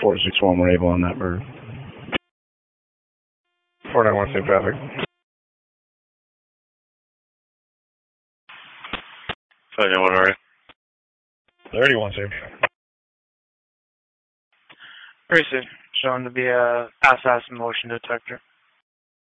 461, we're able on that bird. 491, same traffic. 71, alright. 31, same. Very soon. Shown to be a assassin motion detector.